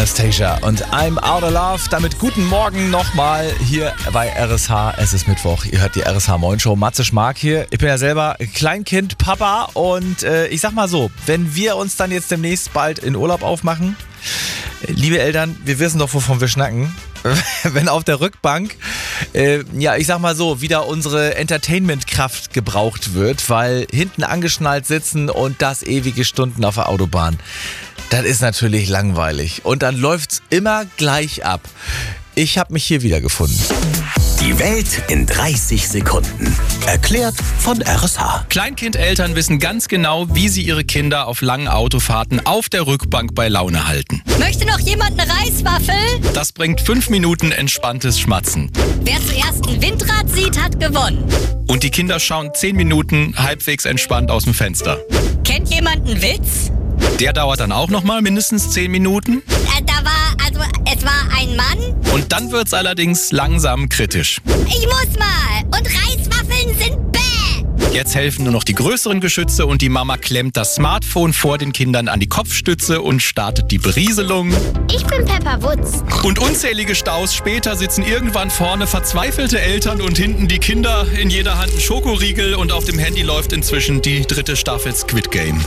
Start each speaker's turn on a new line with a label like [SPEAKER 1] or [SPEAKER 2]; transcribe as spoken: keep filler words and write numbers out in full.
[SPEAKER 1] Anastasia und I'm Out of Love. Damit guten Morgen nochmal hier bei R S H. Es ist Mittwoch, ihr hört die R S H Moin Show. Matze Schmark hier. Ich bin ja selber Kleinkind, Papa und äh, ich sag mal so, wenn wir uns dann jetzt demnächst bald in Urlaub aufmachen, liebe Eltern, wir wissen doch, wovon wir schnacken. Wenn auf der Rückbank, äh, ja, ich sag mal so, wieder unsere Entertainment-Kraft gebraucht wird, weil hinten angeschnallt sitzen und das ewige Stunden auf der Autobahn, das ist natürlich langweilig. Und dann läuft's immer gleich ab. Ich habe mich hier wiedergefunden.
[SPEAKER 2] Die Welt in dreißig Sekunden. Erklärt von R S H.
[SPEAKER 3] Kleinkindeltern wissen ganz genau, wie sie ihre Kinder auf langen Autofahrten auf der Rückbank bei Laune halten.
[SPEAKER 4] Möchte noch jemand eine Reiswaffel?
[SPEAKER 3] Das bringt fünf Minuten entspanntes Schmatzen.
[SPEAKER 4] Wer zuerst ein Windrad sieht, hat gewonnen.
[SPEAKER 3] Und die Kinder schauen zehn Minuten halbwegs entspannt aus dem Fenster.
[SPEAKER 4] Kennt jemand einen Witz?
[SPEAKER 3] Der dauert dann auch nochmal mindestens zehn Minuten.
[SPEAKER 4] Äh, da war, also, es war ein Mann.
[SPEAKER 3] Und dann wird's allerdings langsam kritisch.
[SPEAKER 4] Ich muss mal. Und Reiswaffeln sind bäh.
[SPEAKER 3] Jetzt helfen nur noch die größeren Geschütze und die Mama klemmt das Smartphone vor den Kindern an die Kopfstütze und startet die Berieselung.
[SPEAKER 5] Ich bin Pepper Wutz.
[SPEAKER 3] Und unzählige Staus später sitzen irgendwann vorne verzweifelte Eltern und hinten die Kinder, in jeder Hand ein Schokoriegel und auf dem Handy läuft inzwischen die dritte Staffel Squid Game.